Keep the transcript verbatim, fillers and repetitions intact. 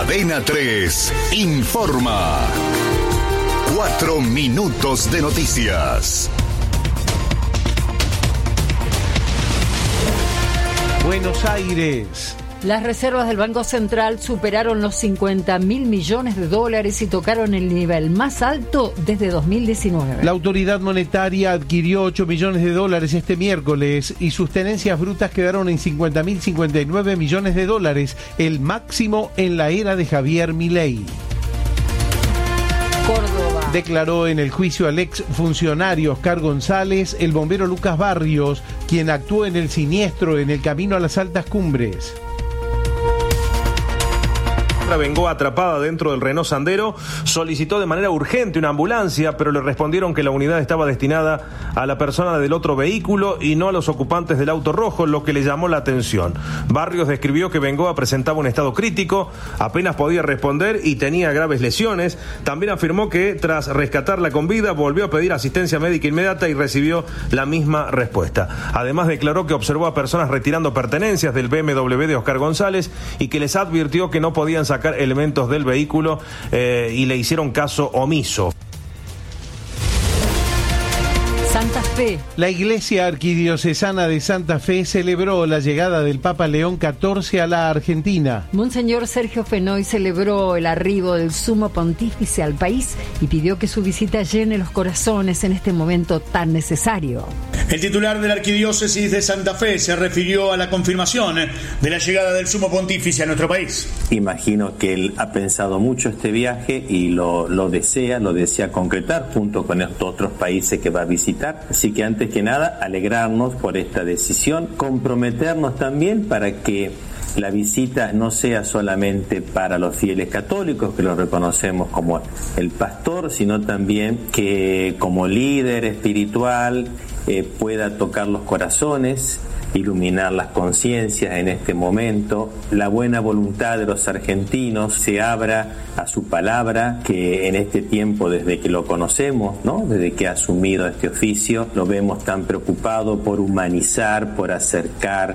Cadena tres informa. Cuatro minutos de noticias. Buenos Aires. Las reservas del Banco Central superaron los cincuenta mil millones de dólares y tocaron el nivel más alto desde dos mil diecinueve. La autoridad monetaria adquirió ocho millones de dólares este miércoles y sus tenencias brutas quedaron en cincuenta mil cincuenta y nueve millones de dólares, el máximo en la era de Javier Milei. Córdoba. Declaró en el juicio al ex funcionario Oscar González el bombero Lucas Barrios, quien actuó en el siniestro en el camino a las altas cumbres. Bengoa, atrapada dentro del Renault Sandero, solicitó de manera urgente una ambulancia, pero le respondieron que la unidad estaba destinada a la persona del otro vehículo y no a los ocupantes del auto rojo, lo que le llamó la atención. Barrios describió que Bengoa presentaba un estado crítico, apenas podía responder y tenía graves lesiones. También afirmó que tras rescatarla con vida volvió a pedir asistencia médica inmediata y recibió la misma respuesta. Además declaró que observó a personas retirando pertenencias del B M W de Oscar González y que les advirtió que no podían sacar elementos del vehículo eh, y le hicieron caso omiso. Santa Fe. La Iglesia Arquidiocesana de Santa Fe celebró la llegada del Papa León catorce a la Argentina. Monseñor Sergio Fenoy celebró el arribo del Sumo Pontífice al país y pidió que su visita llene los corazones en este momento tan necesario. El titular de la Arquidiócesis de Santa Fe se refirió a la confirmación de la llegada del Sumo Pontífice a nuestro país. Imagino que él ha pensado mucho este viaje y lo, lo desea, lo desea concretar junto con estos otros países que va a visitar. Así que antes que nada, alegrarnos por esta decisión, comprometernos también para que la visita no sea solamente para los fieles católicos, que lo reconocemos como el pastor, sino también que como líder espiritual eh, pueda tocar los corazones, iluminar las conciencias en este momento, la buena voluntad de los argentinos se abra a su palabra, que en este tiempo desde que lo conocemos, ¿no? Desde que ha asumido este oficio, lo vemos tan preocupado por humanizar, por acercar